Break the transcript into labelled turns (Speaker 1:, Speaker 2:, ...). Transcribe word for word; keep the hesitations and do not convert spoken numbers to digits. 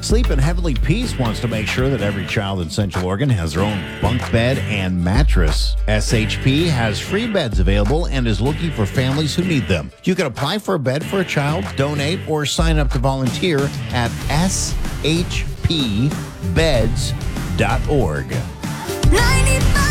Speaker 1: Sleep in Heavenly Peace wants to make sure that every child in Central Oregon has their own bunk bed and mattress. S H P has free beds available and is looking for families who need them. You can apply for a bed for a child, donate, or sign up to volunteer at s h p beds dot org.
Speaker 2: ninety-five